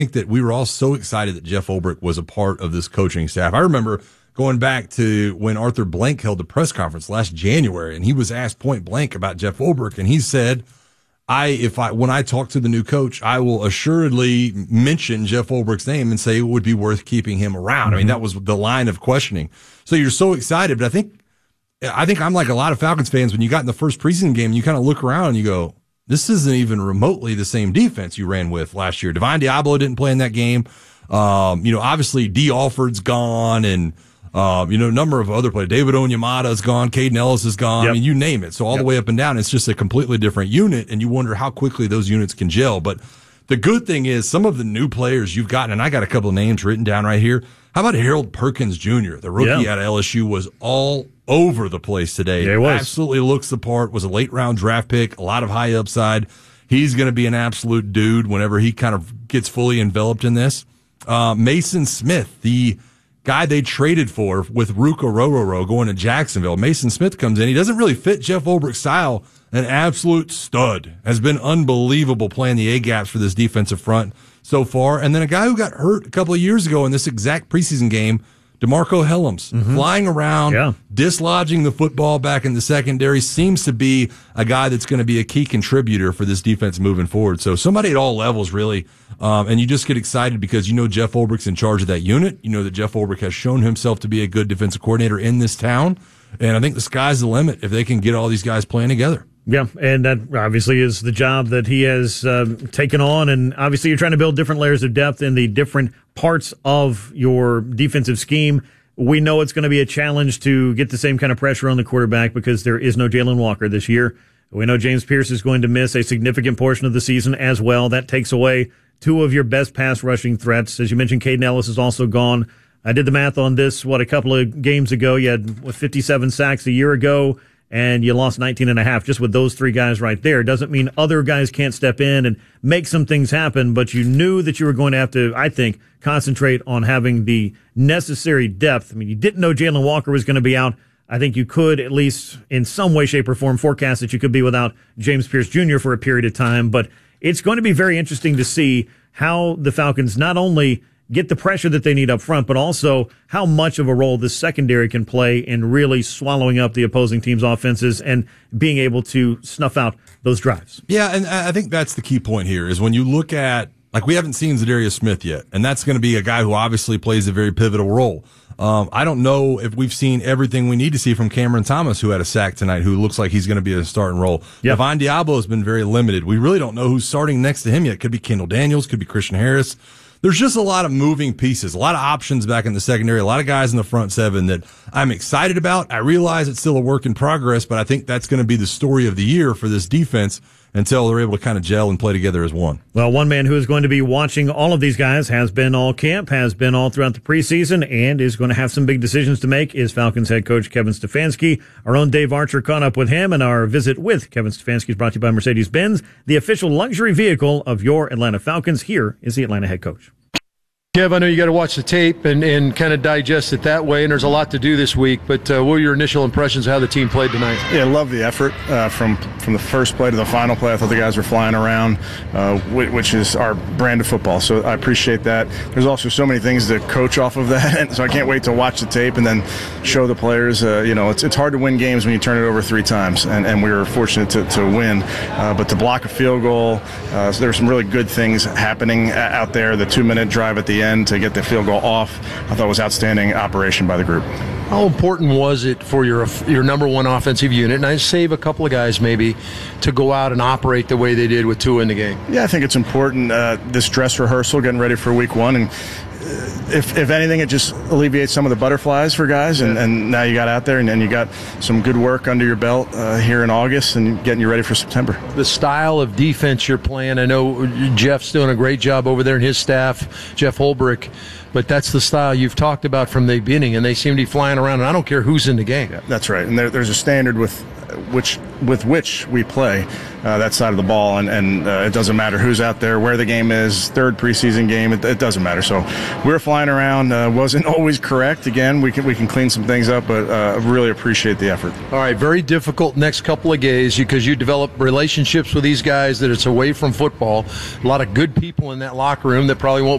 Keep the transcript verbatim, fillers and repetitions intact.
think that we were all so excited that Jeff Ulbrich was a part of this coaching staff. I remember going back to when Arthur Blank held the press conference last January, and he was asked point blank about Jeff Ulbrich, and he said, I, if I, when I talk to the new coach, I will assuredly mention Jeff Ulbrich's name and say it would be worth keeping him around. Mm-hmm. I mean, that was the line of questioning. So you're so excited, but I think, I think I'm like a lot of Falcons fans. When you got in the first preseason game, you kind of look around and you go, this isn't even remotely the same defense you ran with last year. Divine Diablo didn't play in that game. Um, you know, obviously D. Alford's gone, and um, you know, a number of other players. David Onyemata's gone. Caden Ellis is gone. Yep. I mean, you name it. So all yep. the way up and down, it's just a completely different unit, and you wonder how quickly those units can gel. But the good thing is some of the new players you've gotten, and I got a couple of names written down right here. How about Harold Perkins Junior? The rookie yeah. out of L S U was all over the place today. Yeah, he was. Absolutely looks the part, was a late round draft pick, a lot of high upside. He's going to be an absolute dude whenever he kind of gets fully enveloped in this. Uh, Mason Smith, the guy they traded for with Ruka Rororo going to Jacksonville. Mason Smith comes in. He doesn't really fit Jeff Ulbrich's style. An absolute stud. Has been unbelievable playing the A-gaps for this defensive front so far. And then a guy who got hurt a couple of years ago in this exact preseason game, DeMarco Helms, mm-hmm. flying around, yeah. dislodging the football back in the secondary, seems to be a guy that's going to be a key contributor for this defense moving forward. So somebody at all levels, really. Um, and you just get excited because you know Jeff Ulbrich's in charge of that unit. You know that Jeff Ulbrich has shown himself to be a good defensive coordinator in this town. And I think the sky's the limit if they can get all these guys playing together. Yeah, and that obviously is the job that he has uh, taken on, and obviously you're trying to build different layers of depth in the different parts of your defensive scheme. We know it's going to be a challenge to get the same kind of pressure on the quarterback because there is no Jalen Walker this year. We know James Pierce is going to miss a significant portion of the season as well. That takes away two of your best pass rushing threats. As you mentioned, Caden Ellis is also gone. I did the math on this, what, a couple of games ago. You had what, fifty-seven sacks a year ago, and you lost nineteen and a half just with those three guys right there. Doesn't mean other guys can't step in and make some things happen, but you knew that you were going to have to, I think, concentrate on having the necessary depth. I mean, you didn't know Jalen Walker was going to be out. I think you could, at least in some way, shape, or form, forecast that you could be without James Pierce Junior for a period of time. But it's going to be very interesting to see how the Falcons not only get the pressure that they need up front, but also how much of a role this secondary can play in really swallowing up the opposing team's offenses and being able to snuff out those drives. Yeah, and I think that's the key point here is when you look at, like, we haven't seen Zadarius Smith yet, and that's going to be a guy who obviously plays a very pivotal role. Um, I don't know if we've seen everything we need to see from Cameron Thomas, who had a sack tonight, who looks like he's going to be a starting role. Yep. Divine Diablo has been very limited. We really don't know who's starting next to him yet. Could be Kendall Daniels, could be Christian Harris. There's just a lot of moving pieces, a lot of options back in the secondary, a lot of guys in the front seven that I'm excited about. I realize it's still a work in progress, but I think that's going to be the story of the year for this defense until they're able to kind of gel and play together as one. Well, one man who is going to be watching all of these guys, has been all camp, has been all throughout the preseason, and is going to have some big decisions to make is Falcons head coach Kevin Stefanski. Our own Dave Archer caught up with him, and our visit with Kevin Stefanski is brought to you by Mercedes-Benz, the official luxury vehicle of your Atlanta Falcons. Here is the Atlanta head coach. Kev, I know you got to watch the tape and, and kind of digest it that way, and there's a lot to do this week, but uh, what were your initial impressions of how the team played tonight? Yeah, I love the effort uh, from from the first play to the final play. I thought the guys were flying around, uh, which is our brand of football, so I appreciate that. There's also so many things to coach off of that, so I can't wait to watch the tape and then show the players. Uh, you know, it's it's hard to win games when you turn it over three times, and, and we were fortunate to, to win, uh, but to block a field goal, uh, so there were some really good things happening out there. The two-minute drive at the end to get the field goal off, I thought was outstanding operation by the group. How important was it for your your number one offensive unit, and I save a couple of guys maybe, to go out and operate the way they did with Tua in the game? Yeah, I think it's important, uh, this dress rehearsal, getting ready for week one, and if if anything, it just alleviates some of the butterflies for guys, and, yeah. and now you got out there, and, and you got some good work under your belt uh, here in August, and getting you ready for September. The style of defense you're playing, I know Jeff's doing a great job over there and his staff, Jeff Ulbrich, but that's the style you've talked about from the beginning, and they seem to be flying around, and I don't care who's in the game. Yeah, that's right, and there, there's a standard with which with which we play uh, that side of the ball, and, and uh, it doesn't matter who's out there, where the game is, third preseason game, it, it doesn't matter. So we're flying around, uh, wasn't always correct. Again, we can we can clean some things up, but uh, really appreciate the effort. All right, very difficult next couple of days because you develop relationships with these guys that it's away from football. A lot of good people in that locker room that probably won't